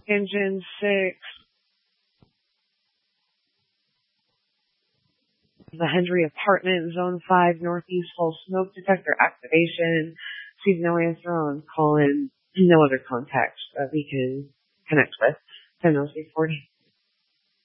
Engine 6. The Hendry apartment, Zone 5, Northeast, full smoke detector activation. Sees no answer on call-in. No other contacts that we can connect with. 10-0340.